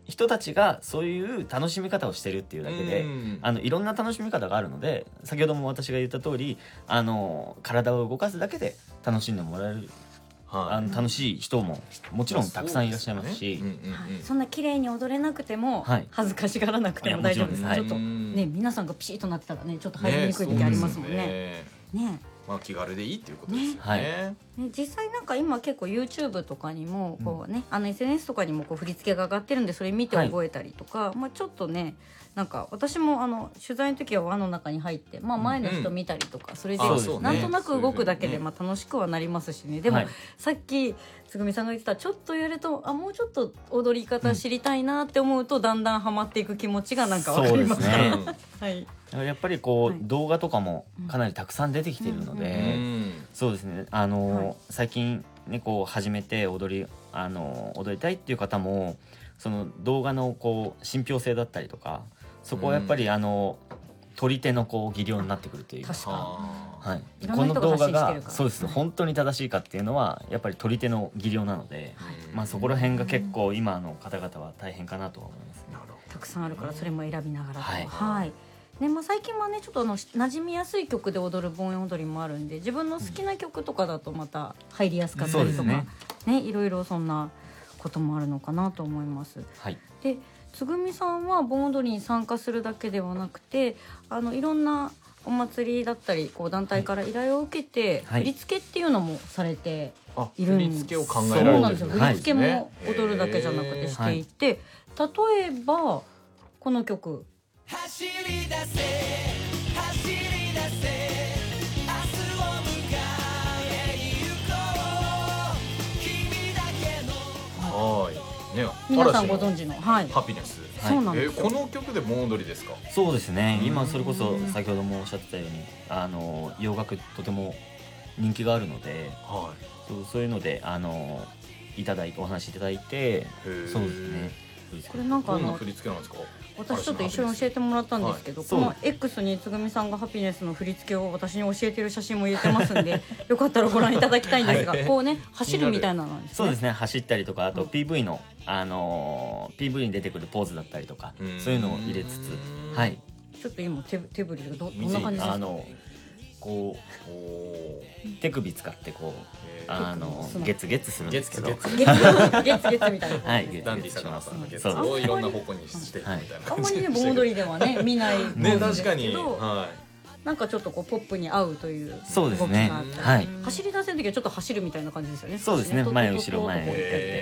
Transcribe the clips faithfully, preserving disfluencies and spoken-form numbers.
人たちがそういう楽しみ方をしてるっていうだけで、あのいろんな楽しみ方があるので、先ほども私が言った通り、あの体を動かすだけで楽しんでもらえる、はい、あの楽しい人ももちろんたくさんいらっしゃいますし、 そんな綺麗に踊れなくても、はい、恥ずかしがらなくても大丈夫です。ちょっとね、皆さんがピシッとなってたらね、ちょっと入りにくい時ありますもんね。ね。 まあ、気軽でいいっていうことですよね。 ね、はい、ね、実際なんか今結構 YouTube とかにもこう、ね、うん、あの エスエヌエス とかにもこう振り付けが上がってるんで、それ見て覚えたりとか、はい、まあ、ちょっとね、なんか私もあの取材の時は輪の中に入って、まあ、前の人見たりとか、うん、それでなんとなく動くだけでまあ楽しくはなりますしね。でも、はい、さっきつぐみさんが言ってた、ちょっとやると、あ、もうちょっと踊り方知りたいなって思うと、うん、だんだんハマっていく気持ちがなんか分かりました。そうですねはい、 やっぱりこう、はい、動画とかもかなりたくさん出てきているので、うん、そうですね、あの、はい、最近ねこう始めて踊りあの踊りたいっていう方も、その動画のこう信憑性だったりとか、そこはやっぱり、うん、あの取り手のこう技量になってくるというか、 確かはい、この動画がそうです、本当に正しいかっていうのはやっぱり取り手の技量なので、はい、まあ、そこら辺が結構今の方々は大変かなとは思いますね。 たくさんあるからそれも選びながらと、はい、 はいね、まあ、最近はねちょっとあの馴染みやすい曲で踊る盆踊りもあるんで、自分の好きな曲とかだとまた入りやすかったりとか、ねね、いろいろそんなこともあるのかなと思います。 はい、 でつぐみさんは盆踊りに参加するだけではなくて、あのいろんなお祭りだったりこう団体から依頼を受けて、はい、振り付けっていうのもされているんです。 振り付けを考えられる。そうなんですよ。 振り付けも踊るだけじゃなくてしていて、はい、例えばこの曲、走り出せ走り出せ明日を迎え行こう君だけの、はいね、皆さんご存知の、はい、 ハピネス、 はい、そうなんですよ。 えー、この曲で盆踊りですか？ そうですね、今それこそ先ほどもおっしゃってたように、あの洋楽とても人気があるので、はい、そう、そういうのであのいただいてお話いただいて、そうですね。 これなんかあのどんな振り付けなんですか？ 私ちょっと一緒に教えてもらったんですけど、はい、この X につぐみさんがハピネスの振り付けを私に教えてる写真も入れてますんでよかったらご覧いただきたいんですが、はい、こうね走るみたいなのなんですね。 そうですね、走ったりとか、あと ピーブイ の、あのー、ピーブイ に出てくるポーズだったりとか、そういうのを入れつつ、はい、 ちょっと今 手, 手振りが ど, どんな感じですか？ あのこう手首使ってこうあのゲツゲツするんですけど、 ゲツゲツゲツゲツみたいな、 はい、 ダンディ坂野さんのゲツをいろんな方向にしていくみたいな、 あんまりね盆踊りではね見ないね、確かに、はい、なんかちょっとこうポップに合うという動きがあったり、 そうですね、はい、 走り出せる時はちょっと走るみたいな感じですよね。 そうですね、前後ろ前にやって、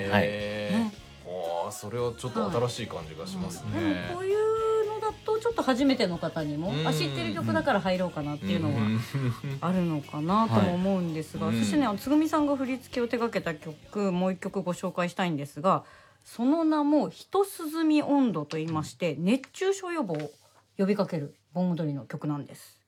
はい、 ね、あ、それはちょっと新しい感じがしますね。 でもこういうとちょっと初めての方にも、あ、知ってる曲だから入ろうかなっていうのはあるのかなとも思うんですが、はい、そしてねつぐみさんが振り付けを手掛けた曲もう一曲ご紹介したいんですが、その名もひとすずみ音頭と言いまして、熱中症予防を呼びかける盆踊りの曲なんです。